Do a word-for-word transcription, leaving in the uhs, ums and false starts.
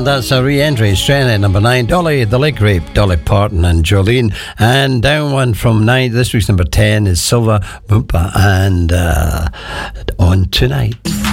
And that's a re-entry, straying at number nine. Dolly, The Lake Rape, Dolly Parton and Jolene. And down one from nine, this week's number ten is Silva Moompa and uh, On Tonight.